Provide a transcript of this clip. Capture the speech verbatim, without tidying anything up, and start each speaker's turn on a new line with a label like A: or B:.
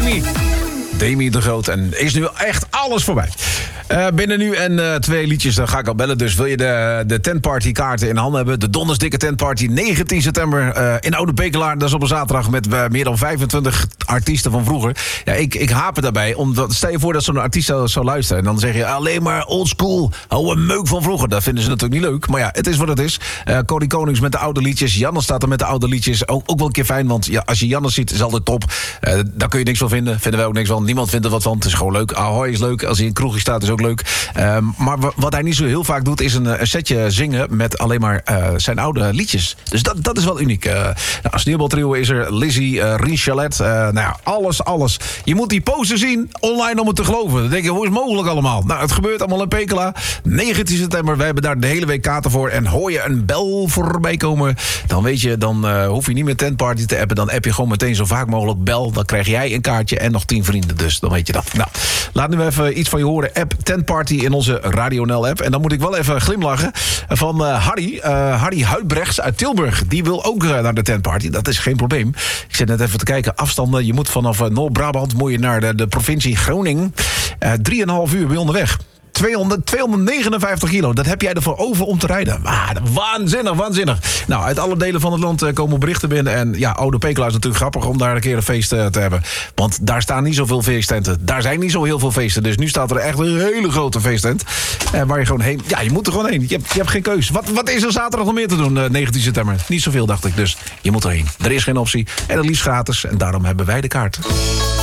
A: Demi. Demi de Groot. En is nu echt alles voorbij. Uh, binnen nu en uh, twee liedjes, dan ga ik al bellen. Dus wil je de, de tentparty kaarten in handen hebben? De dondersdikke tentparty, negentien september uh, in Oude Pekelaar. Dat is op een zaterdag met uh, meer dan vijfentwintig artiesten van vroeger. Ja, ik, ik haper daarbij. Omdat, stel je voor dat zo'n artiest zou, zou luisteren. En dan zeg je alleen maar old school. Hou een meuk van vroeger. Dat vinden ze natuurlijk niet leuk. Maar ja, het is wat het is. Uh, Corrie Konings met de oude liedjes. Jannes staat er met de oude liedjes. Ook, ook wel een keer fijn, want ja, als je Jannes ziet, is altijd top. Uh, daar kun je niks van vinden. Vinden wij ook niks van. Niemand vindt er wat van. Het is gewoon leuk. Ahoy is leuk. Als hij in een kroegje staat, is ook leuk. Uh, maar w- wat hij niet zo heel vaak doet, is een, een setje zingen met alleen maar uh, zijn oude liedjes. Dus dat, dat is wel uniek. Uh, nou, Sneeuwbaltrio is er, Lizzie, uh, Rien Chalet, uh, nou ja, alles, alles. Je moet die poster zien online om het te geloven. Dan denk je, hoe is het mogelijk allemaal? Nou, het gebeurt allemaal in Pekela. negentien september, wij hebben daar de hele week kaarten voor. En hoor je een bel voorbij komen, dan weet je, dan uh, hoef je niet meer tentparty te appen. Dan app je gewoon meteen zo vaak mogelijk bel. Dan krijg jij een kaartje en nog tien vrienden. Dus dan weet je dat. Nou, laat nu even iets van je horen. App Tentparty in onze Radio N L app. En dan moet ik wel even glimlachen van uh, Harry. Uh, Harry Huidbrechts uit Tilburg. Die wil ook uh, naar de tentparty. Dat is geen probleem. Ik zit net even te kijken. Afstanden. Je moet vanaf uh, Noord-Brabant moet je naar de, de provincie Groningen. Uh, drieënhalf uur ben je onderweg. tweehonderd, tweehonderdnegenenvijftig kilo. Dat heb jij ervoor over om te rijden. Ah, waanzinnig, waanzinnig. Nou, uit alle delen van het land uh, komen berichten binnen. En ja, Oude Pekela is natuurlijk grappig om daar een keer een feest uh, te hebben. Want daar staan niet zoveel feesttenten. Daar zijn niet zo heel veel feesten. Dus nu staat er echt een hele grote feesttent. Uh, waar je gewoon heen... Ja, je moet er gewoon heen. Je hebt, je hebt geen keus. Wat, wat is er zaterdag nog meer te doen, uh, negentien september? Niet zoveel, dacht ik. Dus je moet erheen. Er is geen optie. En het liefst gratis. En daarom hebben wij de kaart.